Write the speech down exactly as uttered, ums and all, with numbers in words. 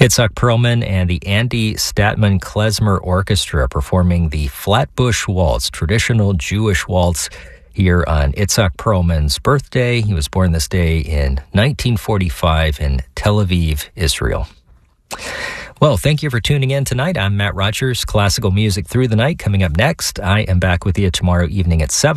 Itzhak Perlman and the Andy Statman Klezmer Orchestra performing the Flatbush Waltz, traditional Jewish waltz, here on Itzhak Perlman's birthday. He was born this day in nineteen forty-five in Tel Aviv, Israel. Well, thank you for tuning in tonight. I'm Matt Rogers, classical music through the night. Coming up next, I am back with you tomorrow evening at seven.